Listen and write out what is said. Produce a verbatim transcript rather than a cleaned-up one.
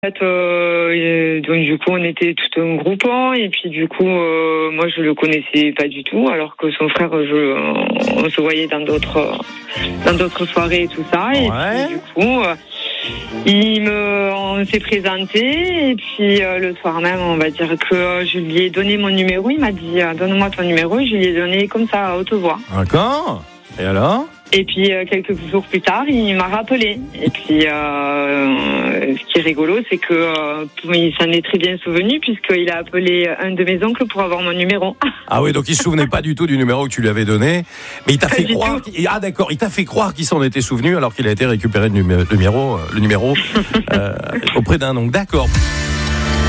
En fait, euh, donc du coup, on était tout un groupement et puis du coup, euh, moi, je le connaissais pas du tout, alors que son frère, je, on se voyait dans d'autres, dans d'autres soirées et tout ça. Ouais. Et puis du coup, euh, il me, on s'est présenté et puis euh, le soir même, on va dire que euh, je lui ai donné mon numéro. Il m'a dit, euh, donne-moi ton numéro. Et je lui ai donné comme ça à haute voix. D'accord. Et alors ? Et puis euh, quelques jours plus tard, il m'a rappelé. Et puis euh, ce qui est rigolo, c'est que euh, il s'en est très bien souvenu puisqu'il a appelé un de mes oncles pour avoir mon numéro. Ah oui, donc il se souvenait pas du tout du numéro que tu lui avais donné, mais il t'a Pas fait du croire. tout. qu'il- Ah d'accord, il t'a fait croire qu'il s'en était souvenu alors qu'il a été récupéré le numé- le numéro, le numéro euh, auprès d'un oncle. D'accord.